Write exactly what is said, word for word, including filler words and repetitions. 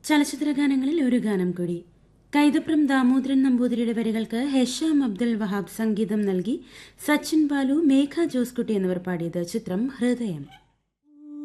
ചലച്ചിത്ര ഗാനങ്ങളിൽ ഒരു ഗാനം കൂടി. കൈതപ്രം ദാമോദരൻ നമ്പൂതിരിയുടെ വരികൾക്ക് ഹെഷാം അബ്ദുൽ വഹാബ് സംഗീതം നൽകി സച്ചിൻ ബാലു, മേഘ ജോസ്കുട്ടി എന്നിവർ പാടിയത്. ചിത്രം ഹൃദയം.